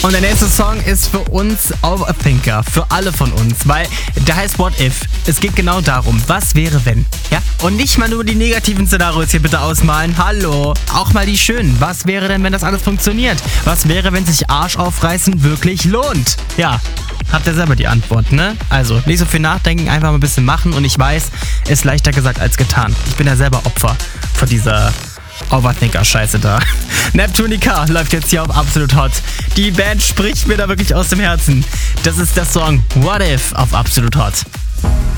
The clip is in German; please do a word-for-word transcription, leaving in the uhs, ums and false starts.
Und der nächste Song ist für uns Overthinker, für alle von uns, weil der heißt What If. Es geht genau darum, was wäre wenn, ja? Und nicht mal nur die negativen Szenarios hier bitte ausmalen, hallo, auch mal die schönen. Was wäre denn, wenn das alles funktioniert? Was wäre, wenn sich Arsch aufreißen wirklich lohnt? Ja, habt ihr selber die Antwort, ne? Also, nicht so viel nachdenken, einfach mal ein bisschen machen und ich weiß, ist leichter gesagt als getan. Ich bin ja selber Opfer von dieser Overthinker-Scheiße da. Neptunica läuft jetzt hier auf Absolut Hot. Die Band spricht mir da wirklich aus dem Herzen. Das ist der Song What If auf Absolut Hot.